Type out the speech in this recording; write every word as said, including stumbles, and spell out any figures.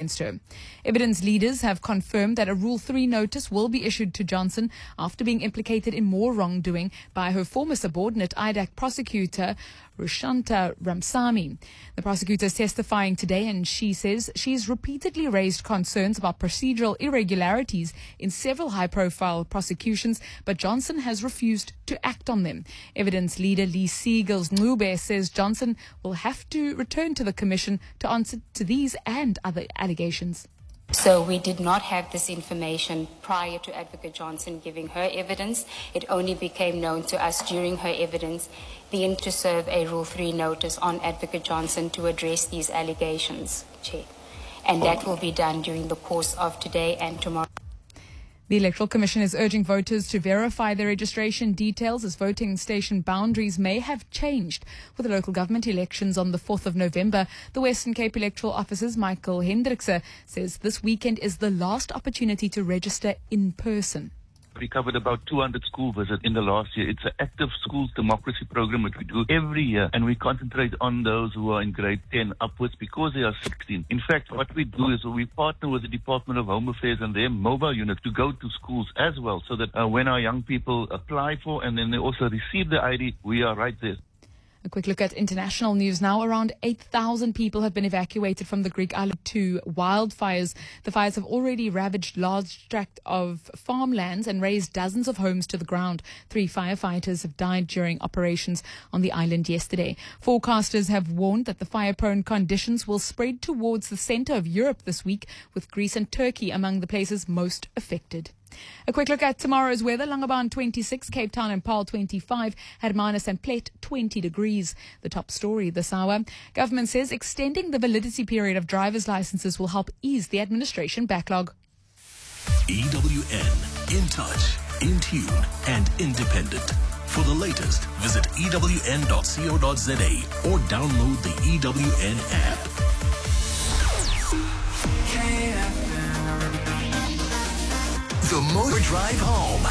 against her. Evidence leaders have confirmed that a Rule three notice will be issued to Johnson after being implicated in more wrongdoing by her former subordinate I D A C prosecutor Rushanta Ramsamy. The prosecutor is testifying today, and she says she's repeatedly raised concerns about procedural irregularities in several high-profile prosecutions, but Johnson has refused to act on them. Evidence leader Lee Siegels Ncube says Johnson will have to return to the commission to answer to these and other allegations. So we did not have this information prior to Advocate Johnson giving her evidence. It only became known to us during her evidence, then to serve a Rule three notice on Advocate Johnson to address these allegations, Chair. And that will be done during the course of today and tomorrow. The Electoral Commission is urging voters to verify their registration details as voting station boundaries may have changed with the local government elections on the fourth of November. The Western Cape Electoral Officer's Michael Hendrickse says this weekend is the last opportunity to register in person. We covered about two hundred school visits in the last year. It's an active schools democracy program that we do every year, and we concentrate on those who are in grade ten upwards because they are sixteen. In fact, what we do is we partner with the Department of Home Affairs and their mobile unit to go to schools as well, so that uh, when our young people apply for and then they also receive the I D, we are right there. A quick look at international news now. Around eight thousand people have been evacuated from the Greek island to wildfires. The fires have already ravaged large tracts of farmlands and razed dozens of homes to the ground. Three firefighters have died during operations on the island yesterday. Forecasters have warned that the fire-prone conditions will spread towards the centre of Europe this week, with Greece and Turkey among the places most affected. A quick look at tomorrow's weather. Langebaan twenty-six, Cape Town and Paarl twenty-five, Hermanus and Plett twenty degrees. The top story this hour. Government says extending the validity period of driver's licenses will help ease the administration backlog. E W N, in touch, in tune and independent. For the latest, visit E W N dot co dot za or download the E W N app. The Motor Drive Home.